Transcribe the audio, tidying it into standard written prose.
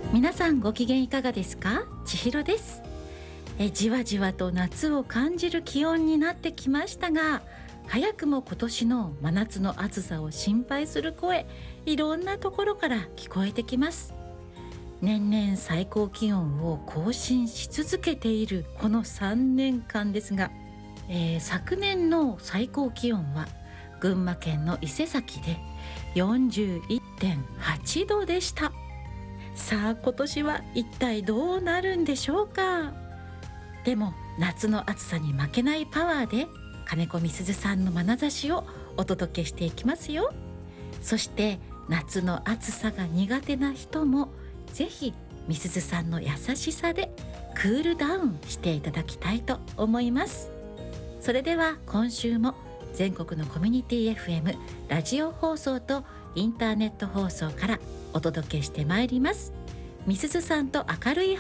皆さんご機嫌いかがですか？千尋です。じわじわと夏を感じる気温になってきましたが、早くも今年の真夏の暑さを心配する声、いろんなところから聞こえてきます。年々最高気温を更新し続けているこの3年間ですが、昨年の最高気温は群馬県の伊勢崎で41.8 度でした。さあ今年は一体どうなるんでしょうか。でも夏の暑さに負けないパワーで金子みすずさんの眼差しをお届けしていきますよ。そして夏の暑さが苦手な人もぜひみすずさんの優しさでクールダウンしていただきたいと思います。それでは今週も全国のコミュニティ FM ラジオ放送とインターネット放送からお届けしてまいります。みすずさんと明るい